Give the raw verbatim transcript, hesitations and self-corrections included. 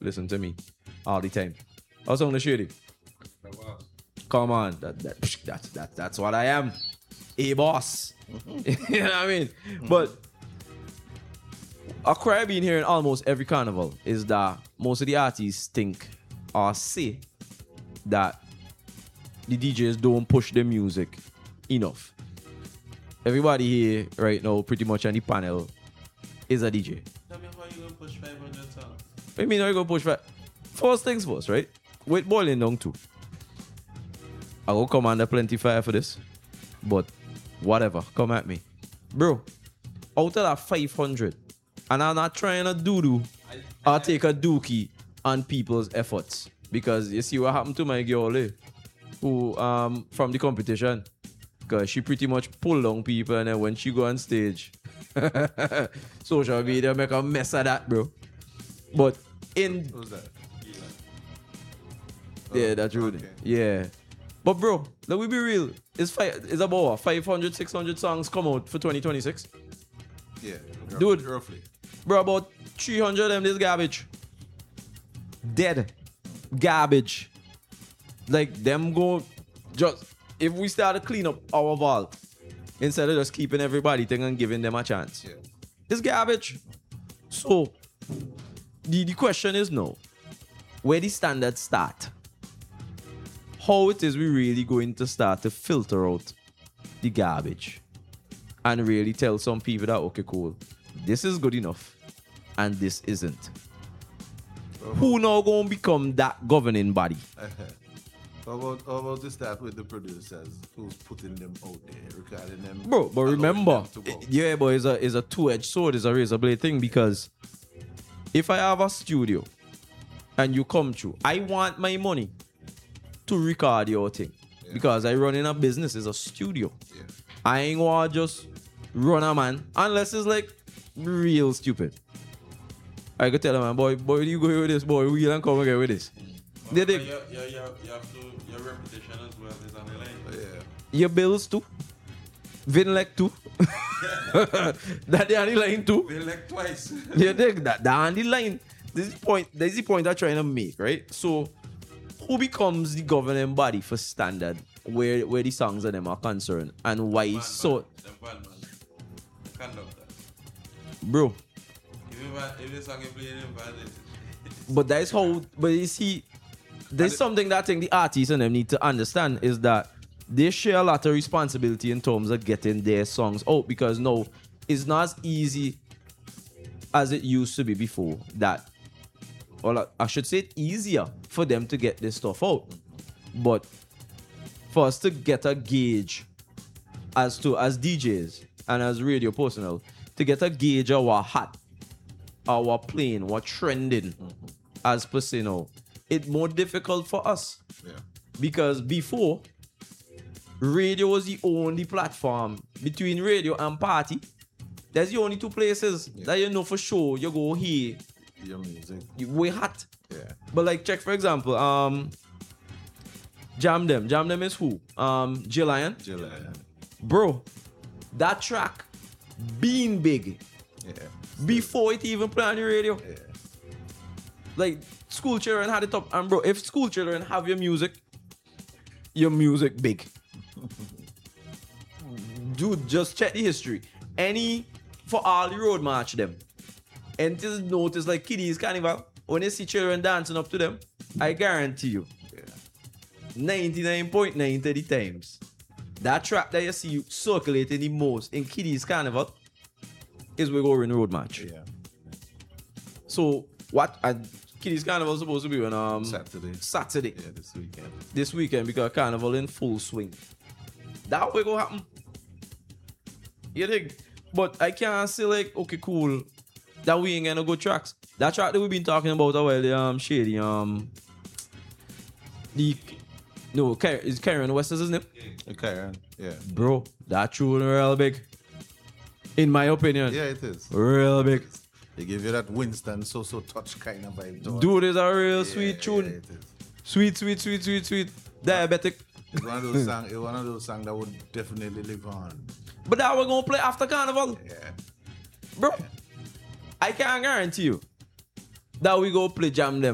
listen to me all the time. How's on the shady? Come on, that, that, that, that, that's what I am. A boss. You know what I mean? But a cry being here in almost every carnival is that most of the artists think or say that the D Js don't push the music enough. Everybody here right now, pretty much on the panel, is a D J. Tell me how you gonna push five hundred songs. I mean, how you gonna push five? First things first, right? With boiling down too. I will come under plenty fire for this, but whatever, come at me, bro. Out of that five hundred, and I'm not trying to doo-doo or take a dookie on people's efforts, because you see what happened to my girl, eh, who um from the competition, because she pretty much pulled down people, and then when she go on stage, social media make a mess of that, bro. But in Who's that? yeah, Oh, that's true. okay. Yeah. But bro, let me be real. It's five, it's about what, five hundred, six hundred songs come out for twenty twenty-six. Yeah. Dude. Roughly. Bro, about three hundred of them this garbage. Dead. Garbage. Like them go just, if we start to clean up our vault instead of just keeping everybody thing and giving them a chance. Yeah. It's garbage. So the, the question is no. Where the standards start? How it is we really going to start to filter out the garbage and really tell some people that, okay, cool, this is good enough and this isn't. How Who now going to become that governing body? How about, how about to start with the producers who's putting them out there, recording them? Bro, but allowing remember, them to go? yeah, but it's a, it's a two-edged sword, it's a razor blade thing, because if I have a studio and you come through, I want my money to record your thing. Yeah. Because I run in a business, it's a studio. Yeah. I ain't gonna just run a man unless it's like real stupid. I could tell a man, boy, boy, you go with this, boy, we can come again with this. They But think you, you, you, you have to, your reputation as well is on the line. Oh, yeah. your bills too, Vinlec too. That they on the line too. They like twice. You dig that? That on the line. This is the point. This is the point I'm trying to make, right? So, who becomes the governing body for standard where where the songs of them are concerned, and why Man, so, man, the bad man. The conductor. bro? If you va- if the song you play in valid, But that is how. But you see, there's something that I think the artists and them need to understand is that they share a lot of responsibility in terms of getting their songs out, because no, it's not as easy as it used to be before. That, or I should say, it's easier for them to get this stuff out, but for us to get a gauge as to as D Js and as radio personnel to get a gauge of what hot, our playing, what trending, as per se now, it's more difficult for us. Yeah. Because before, radio was the only platform between radio and party. That's the only two places Yeah. that you know for sure you go here, Your music. you way hot. Yeah. But like check for example, um Jam Them. Jam Them is who? Um J Lion. Jill. Bro, that track being big Yeah. before it even play on the radio. Yeah. Like school children had it up, and bro, if school children have your music, your music big. Dude, just check the history. Any for all the road march them. And just notice like kiddies carnival, when you see children dancing up to them, I guarantee you, Yeah. ninety-nine point nine of the times, that track that you see circulating the most in kiddies carnival is we go in road march. Yeah. So what and kiddies carnival is supposed to be on um Saturday. Saturday. Yeah, this weekend. This weekend, because carnival in full swing. That way go happen. You think? But I can't say like, okay, cool, that we ain't gonna go tracks. That track that we've been talking about a while, the um shady, um the no, Ky- is Karen West is his name? Okay, yeah. Bro, that tune real big. In my opinion. Yeah, it is. Real big. They give you that Winston so so touch kind of vibe. to it. Dude is a real Yeah, sweet tune. Yeah, it is. Sweet, sweet, sweet, sweet, sweet. Diabetic. It's one of those songs. It's one of those songs that would definitely live on. But that we're gonna play after carnival. Yeah. Bro, I can't guarantee you that we go play Jam Them